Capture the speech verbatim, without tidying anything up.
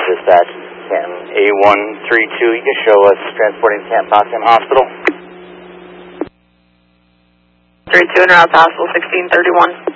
dispatch, Canton A one three two, you can show us transporting Canton Potsdam Hospital. three two and route to hospital sixteen thirty-one.